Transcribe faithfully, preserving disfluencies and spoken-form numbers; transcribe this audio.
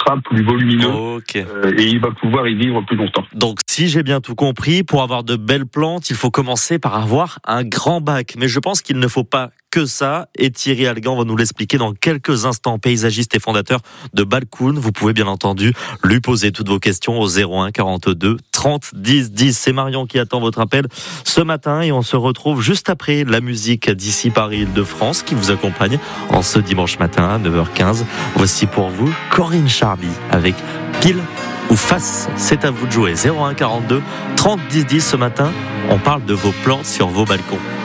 sera plus volumineux Okay. euh, et il va pouvoir y vivre plus longtemps. Donc, si j'ai bien tout compris, pour avoir de belles plantes, il faut commencer par avoir un grand bac. Mais je pense qu'il ne faut pas que ça. Et Thierry Algan va nous l'expliquer dans quelques instants. Paysagiste et fondateur de Balkoun. Vous pouvez bien entendu lui poser toutes vos questions au zéro un quarante-deux trente dix dix. C'est Marion qui attend votre appel ce matin et on se retrouve juste après la musique d'ici Paris Île-de-France qui vous accompagne en ce dimanche matin à neuf heures quinze. Voici pour vous Corinne Charby avec Pile ou Face. C'est à vous de jouer. zéro un quarante-deux trente dix dix. Ce matin, on parle de vos plantes sur vos balcons.